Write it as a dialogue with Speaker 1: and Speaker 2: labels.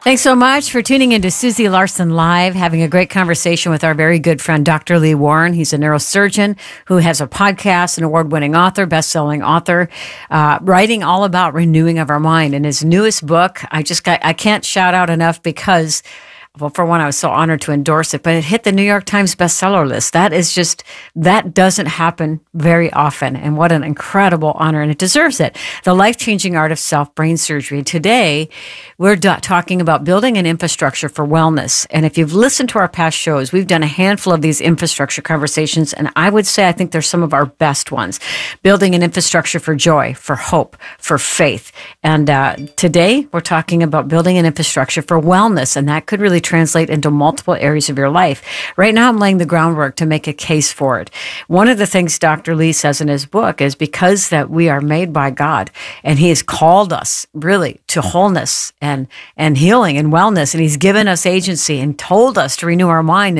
Speaker 1: Thanks so much for tuning into Susie Larson Live, having a great conversation with our very good friend, Dr. Lee Warren. He's a neurosurgeon who has a podcast, an award-winning author, best-selling author, writing all about renewing of our mind. And his newest book, I can't shout out enough because, well, for one, I was so honored to endorse it, but it hit the New York Times bestseller list. That doesn't happen very often. And what an incredible honor, and it deserves it. The Life-Changing Art of Self-Brain Surgery. Today, we're talking about building an infrastructure for wellness. And if you've listened to our past shows, we've done a handful of these infrastructure conversations, and I would say I think they're some of our best ones. Building an infrastructure for joy, for hope, for faith. And today, we're talking about building an infrastructure for wellness, and that could really translate into multiple areas of your life. Right now, I'm laying the groundwork to make a case for it. One of the things Dr. Lee says in his book is because that we are made by God, and he has called us really to wholeness and healing and wellness, and he's given us agency and told us to renew our mind